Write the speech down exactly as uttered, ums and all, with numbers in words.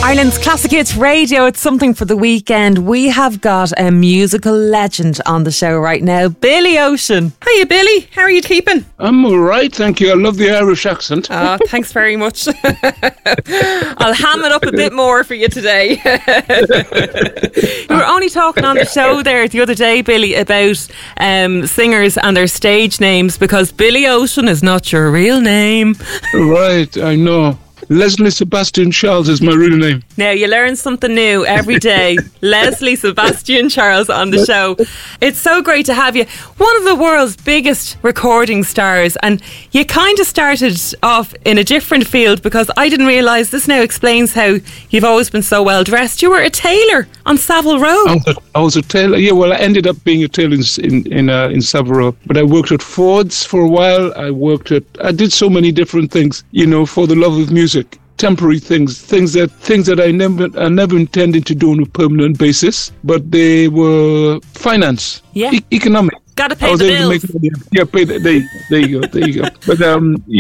Ireland's Classic Hits Radio. It's something for the weekend. We have got a musical legend on the show right now, Billy Ocean. Hiya, Billy. How are you keeping? I'm all right, thank you. I love the Irish accent. Oh, thanks very much. I'll ham it up a bit more for you today. We were only talking on the show there the other day, Billy, about um, singers and their stage names, because Billy Ocean is not your real name. Right, I know. Leslie Sebastian Charles is my real name. Now, you learn something new every day. Leslie Sebastian Charles on the show. It's so great to have you. One of the world's biggest recording stars, and you kind of started off in a different field, because I didn't realise this now explains how you've always been so well dressed. You were a tailor on Savile Row. I was a, I was a tailor. Yeah, well, I ended up being a tailor in in in, uh, in Savile Row. But I worked at Ford's for a while. I worked at. I did so many different things, you know, for the love of music. Temporary things, things that things that I never I never intended to do on a permanent basis, but they were finance, yeah, e- economic. Got to pay the bills. Make, yeah, pay the, there, there you go, there you go. But um.